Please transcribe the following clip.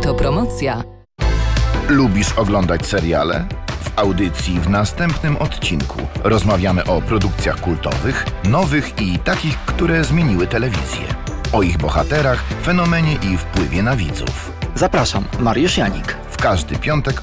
Autopromocja. Lubisz oglądać seriale? W audycji w następnym odcinku rozmawiamy o produkcjach kultowych, nowych i takich, które zmieniły telewizję. O ich bohaterach, fenomenie i wpływie na widzów. Zapraszam, Mariusz Janik. W każdy piątek